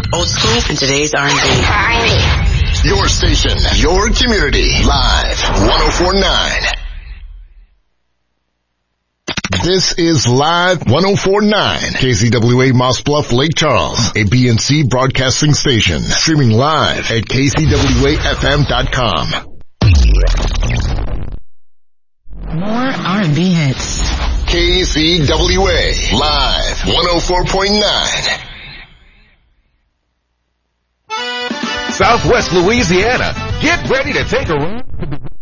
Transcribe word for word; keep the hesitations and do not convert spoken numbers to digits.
old school, and today's R and B. Your station, your community, live, one oh four point nine. This is Live one oh four point nine, K C W A Moss Bluff, Lake Charles, a B N C broadcasting station, streaming live at K C W A F M dot com. More R and B hits. K C W A, live one oh four point nine. Southwest Louisiana, get ready to take a ride.